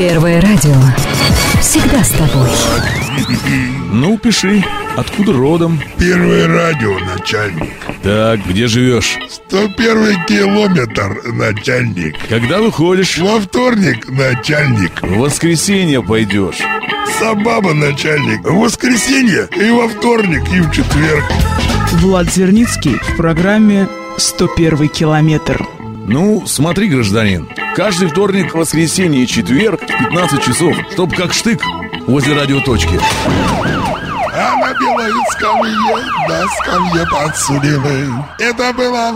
Первое радио. Всегда с тобой. Ну, пиши. Откуда родом? Первое радио, начальник. Так, где живешь? 101 километр, начальник. Когда выходишь? Во вторник, начальник. В воскресенье пойдешь. Сабаба, начальник. В воскресенье и во вторник, и в четверг. Влад Зерницкий в программе «101 километр». Ну, смотри, гражданин, каждый вторник, воскресенье и четверг в 15 часов, чтоб как штык возле радиоточки. А на белой скамье, на скамье подсудимых. Это было